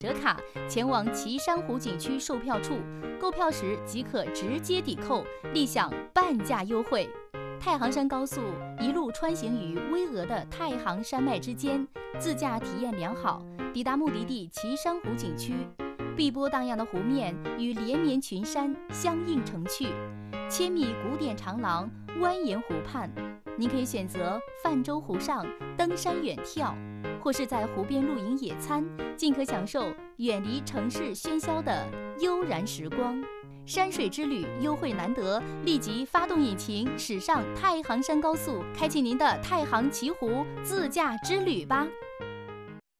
折卡前往岐山湖景区售票处，购票时即可直接抵扣，立享半价优惠。太行山高速一路穿行于巍峨的太行山脉之间，自驾体验良好。抵达目的地岐山湖景区，碧波荡漾的湖面与连绵群山相映成趣，千米古典长廊蜿蜒湖畔，您可以选择泛舟湖上登山远眺，或是在湖边露营野餐，尽可享受远离城市喧嚣的悠然时光。山水之旅优惠难得，立即发动引擎驶上太行山高速，开启您的太行奇湖自驾之旅吧。